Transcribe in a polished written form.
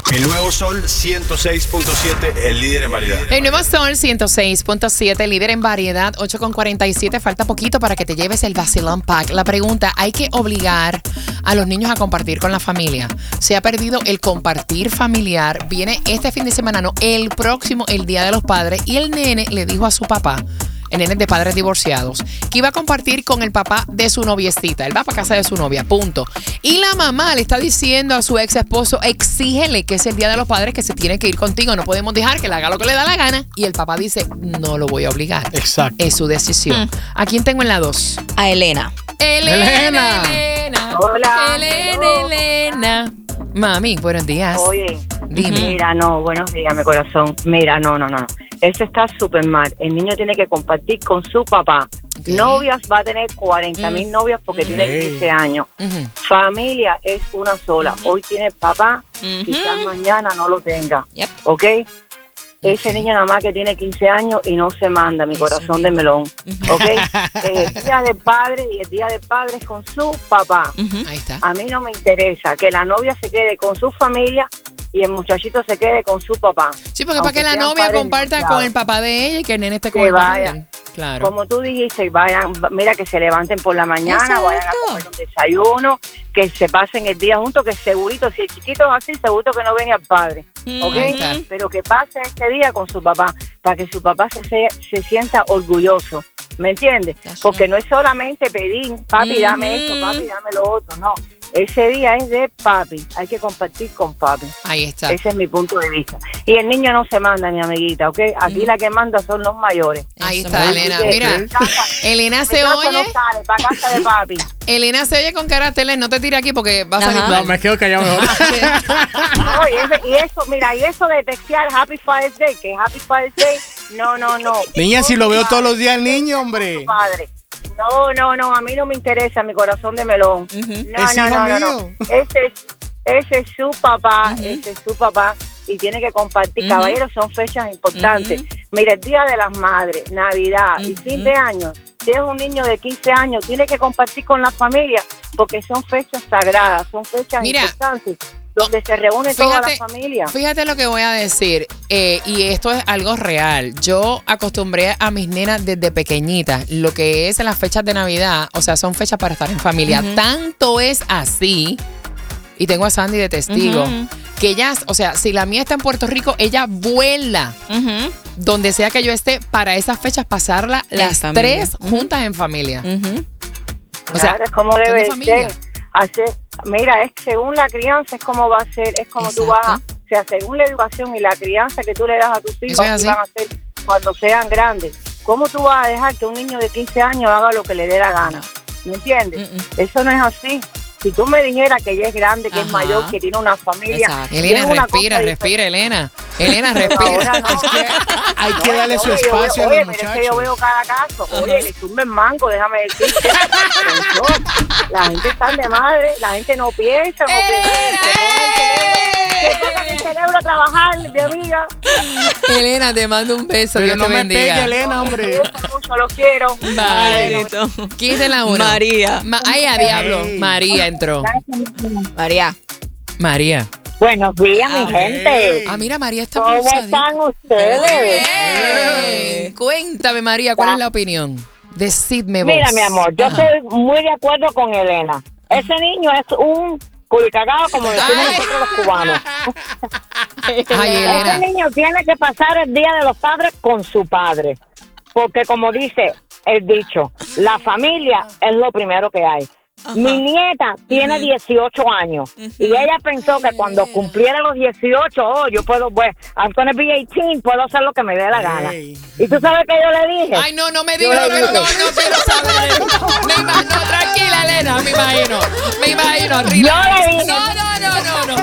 El nuevo Sol 106.7, el líder en variedad. El nuevo Sol 106.7, líder en variedad, 8.47. Falta poquito para que te lleves el Vacilón Pack. La pregunta, ¿hay que obligar a los niños a compartir con la familia? Se ha perdido el compartir familiar. Viene este fin de semana, no, el próximo, el Día de los Padres. Y el nene le dijo a su papá, el nene de padres divorciados, que iba a compartir con el papá de su noviecita. Él va para casa de su novia, punto. Y la mamá le está diciendo a su ex esposo, exígele que es el Día de los Padres, que se tiene que ir contigo. No podemos dejar que le haga lo que le da la gana. Y el papá dice, no lo voy a obligar. Exacto. Es su decisión. ¿A quién tengo en la 2? A Elena. Elena. Hola. Elena. Mami, buenos días. Oye, Dime. mira, no, buenos días, mi corazón. Mira, no. Eso está súper mal. El niño tiene que compartir con su papá. Okay. Novias va a tener 40,000 novias porque tiene 15 años. Familia es una sola. Hoy tiene el papá, quizás mañana no lo tenga. Yep. ¿Ok? Ese niño nada más que tiene 15 años y no se manda, mi corazón de melón. ¿Ok? El día del padre y el día del padre es con su papá. Ahí está. A mí no me interesa que la novia se quede con su familia y el muchachito se quede con su papá. Sí, porque para que la sean novia padres comparta divorciados. con el papá de ella y que el nene esté con Que el papá de vaya. él. Claro. Como tú dijiste, vayan, mira, que se levanten por la mañana, Exacto. vayan a comer un desayuno, que se pasen el día juntos, que segurito, si el chiquito es así, seguro que no viene al padre, ¿ok? Ahí está. Pero que pase este día con su papá, para que su papá se sienta orgulloso, ¿me entiendes? That's Porque no es solamente pedir, papi, dame esto, papi, dame lo otro, no. Ese día es de papi, hay que compartir con papi. Ahí está. Ese es mi punto de vista. Y el niño no se manda, mi amiguita, ¿ok? Aquí la que manda son los mayores. Ahí Eso, está, mami. Elena. Así que, Mira, en casa- Elena en se casa oye. no sale, para casa de papi. Elena se oye con carácter. No te tire aquí porque va a salir Ajá. mal. No, me quedo callado mejor. No, y eso, mira, y eso de textear Happy Father's Day, que Happy Father's Day, no. Niña, si lo veo todos los días el niño, hombre. Padre. No, a mí no me interesa mi corazón de melón. Es hijo No. mío. Ese es su papá, ese es su papá y tiene que compartir. Caballeros, son fechas importantes. Mira, el Día de las Madres, Navidad y fin de año. Si es un niño de 15 años, tiene que compartir con la familia porque son fechas sagradas, son fechas Mira, importantes donde se reúne toda la fíjate- familia. Fíjate lo que voy a decir, y esto es algo real. Yo acostumbré a mis nenas desde pequeñitas, lo que es en las fechas de Navidad, o sea, son fechas para estar en familia. Tanto es así, y tengo a Sandy de testigo, que ellas, o sea, si la mía está en Puerto Rico, ella vuela donde sea que yo esté para esas fechas, pasarla las familia. 3 juntas en familia. O sea, Claro, es como son de debe familia. ser. Mira, es según la crianza, es como va a ser, es como tú vas a, o sea, según la educación y la crianza que tú le das a tus hijos, Eso es así así. van a ser cuando sean grandes. ¿Cómo tú vas a dejar que un niño de 15 años haga lo que le dé la gana? ¿Me entiendes? Eso no es así. Si tú me dijeras que ella es grande, que es Ajá. mayor, que tiene una familia. Exacto. Elena, es una respira, cosa respira, Elena. Elena, diferente. respira. Ahora no. Hay que darle su Oye, yo espacio veo- a los pero es que yo muchachos. veo cada caso. Oye, le tumbe el mango, déjame decirte. La gente está de madre, la gente no piensa. Se pongan el cerebro a trabajar, mi amiga. Elena, te mando un beso. Pero Dios no te me bendiga. pegue, Elena, hombre. Mucho lo quiero. Bye. ¿Quién es de la una? María. Ay, a diablo. Hey. María entró. María. María. Buenos días, mi gente. Ah, mira, María está ¿Cómo pulsadita. están ustedes? Bien. Cuéntame, María, ¿cuál es la opinión? Decidme vos. Mira, mi amor, yo Ajá. estoy muy de acuerdo con Elena. Ese niño es un culicagado, como decimos nosotros los cubanos. Ay, Ese Elena. niño tiene que pasar el Día de los Padres con su padre. Porque como dice el dicho, la familia es lo primero que hay. Mi nieta tiene 18 años y ella pensó que cuando cumpliera los 18, yo puedo, pues, I'm gonna be 18, puedo hacer lo que me dé la gana. Ey. ¿Y tú sabes qué yo le dije? Ay, no me digas, no quiero saber. No, tranquila, Elena, me imagino. Relax. Yo le dije. No.